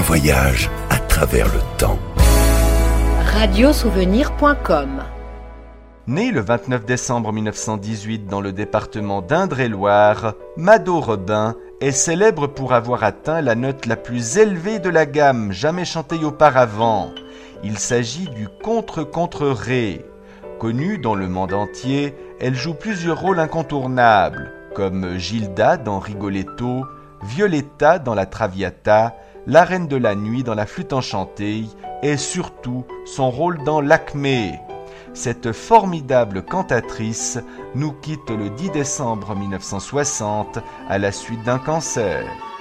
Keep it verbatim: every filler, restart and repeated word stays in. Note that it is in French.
voyage à travers le temps. radiosouvenir point com. Née le vingt-neuf décembre mille neuf cent dix-huit dans le département d'Indre-et-Loire, Mado Robin est célèbre pour avoir atteint la note la plus élevée de la gamme jamais chantée auparavant. Il s'agit du contre-contre-ré. Connue dans le monde entier, elle joue plusieurs rôles incontournables, comme Gilda dans Rigoletto, Violetta dans La Traviata, la Reine de la Nuit dans La Flûte enchantée et surtout son rôle dans L'Acmé. Cette formidable cantatrice nous quitte le dix décembre mille neuf cent soixante à la suite d'un cancer.